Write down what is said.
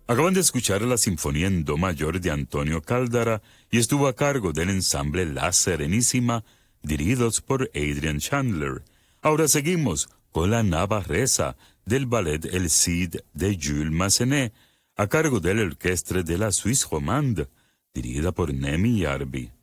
Acaban de escuchar la Sinfonía en Do mayor de Antonio Cáldara y estuvo a cargo del ensamble La Serenísima, dirigidos por Adrian Chandler. Ahora seguimos con la Navarresa del ballet El Cid de Jules Massenet, a cargo de la orquesta de la Suisse Romande, dirigida por Nemi Yarbi.